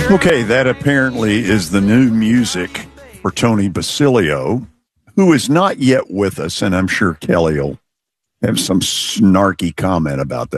Okay, that apparently is the new music for Tony Basilio, who is not yet with us, and I'm sure Kelly will have some snarky comment about that.